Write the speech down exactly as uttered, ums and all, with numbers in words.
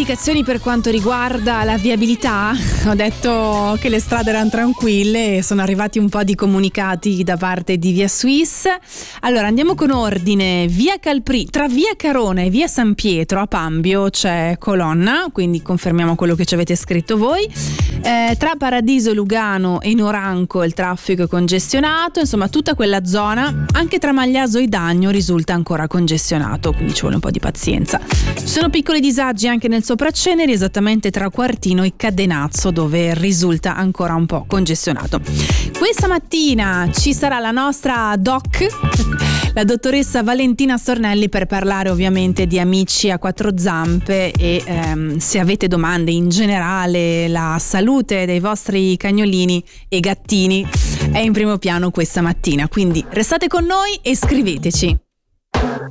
indicazioni per quanto riguarda la viabilità. Ho detto che le strade erano tranquille e sono arrivati un po' di comunicati da parte di Via Swiss. Allora andiamo con ordine. Via Calpri, tra Via Carona e Via San Pietro a Pambio c'è colonna, quindi confermiamo quello che ci avete scritto voi. Eh, tra Paradiso, Lugano e Noranco il traffico è congestionato, insomma tutta quella zona, anche tra Magliaso e Dagno risulta ancora congestionato, quindi ci vuole un po' di pazienza. Ci sono piccoli disagi anche nel Sopraceneri, esattamente tra Quartino e Cadenazzo, dove risulta ancora un po' congestionato. Questa mattina ci sarà la nostra doc, la dottoressa Valentina Stornelli, per parlare ovviamente di Amici a quattro zampe e ehm, se avete domande in generale, la salute dei vostri cagnolini e gattini è in primo piano questa mattina, quindi restate con noi e scriveteci.